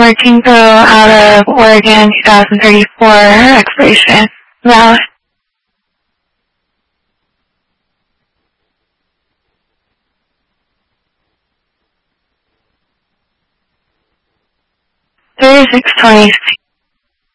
working through out of Oregon 2034 expiration. Valid. $36.26.